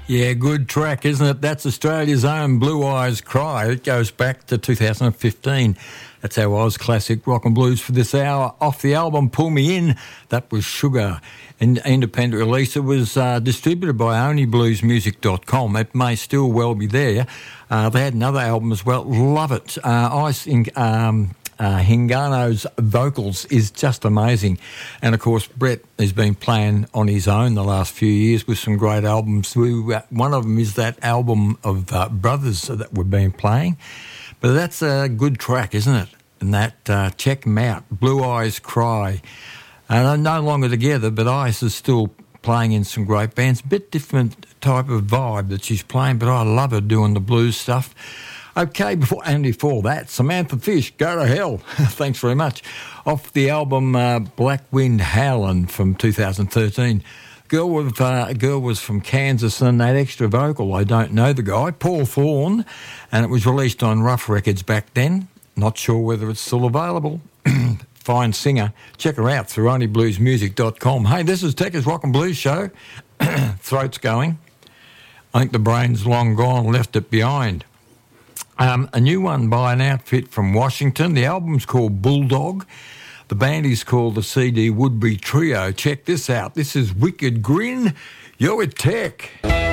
Yeah, good track, isn't it? That's Australia's own Blue Eyes Cry. It goes back to 2015. That's our Oz classic rock and blues for this hour. Off the album Pull Me In, that was Sugar. An independent release. It was distributed by onlybluesmusic.com. It may still well be there. They had another album as well. Love it. Hingano's vocals is just amazing. And, of course, Brett has been playing on his own the last few years with some great albums. One of them is that album of Brothers that we've been playing. But that's a good track, isn't it? And that, check them out, Blue Eyes Cry. They're no longer together, but Ice is still playing in some great bands. Bit different type of vibe that she's playing, but I love her doing the blues stuff. Okay, before that, Samantha Fish, Go to Hell. Thanks very much. Off the album Black Wind Howlin' from 2013. Girl was from Kansas, and that extra vocal, I don't know the guy, Paul Thorne, and it was released on Rough Records back then. Not sure whether it's still available. Fine singer. Check her out through onlybluesmusic.com. Hey, this is Tekka's Rock and Blues Show. Throat's going. I think the brain's long gone, left it behind. A new one by an outfit from Washington. The album's called Bulldog. The band is called the CD Woodbury Trio. Check this out. This is Wicked Grin. You're with Tech.